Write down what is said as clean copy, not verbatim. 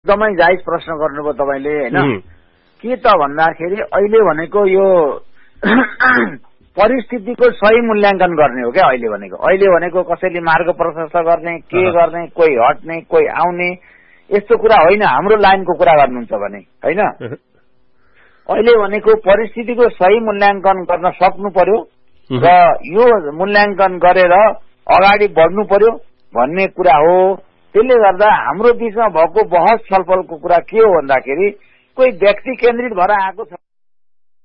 एकदमै जायज प्रश्न गर्नुभयो तपाईले हैन। के त भन्दाखेरि अहिले भनेको यो परिस्थितिको सही मूल्याङ्कन गर्ने हो क्या अहिले भनेको कसैले मार्ग प्रशस्त गर्ने के गर्ने कोही हट्ने कोही आउने यस्तो कुरा होइन। हाम्रो लाइनको कुरा गर्नुहुन्छ भने हैन अहिले भनेको परिस्थितिको सही मूल्याङ्कन गर्न सक्नु पर्यो र यो मूल्याङ्कन गरेर अगाडि बढ्नु पर्यो भन्ने कुरा हो। त्यसले गर्दा हाम्रो बीचमा भएको बहस छलफलको कुरा के हो भन्दाखेरि कोही व्यक्ति केन्द्रित भएर आएको छ।